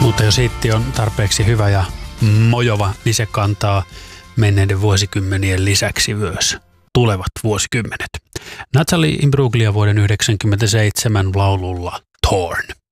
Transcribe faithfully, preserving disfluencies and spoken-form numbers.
Mutta jos hitti on tarpeeksi hyvä ja mojova, niin se kantaa menneiden vuosikymmenien lisäksi myös tulevat vuosikymmenet. Natalie Imbruglia vuoden yhdeksänkymmentäseitsemän laululla Torn.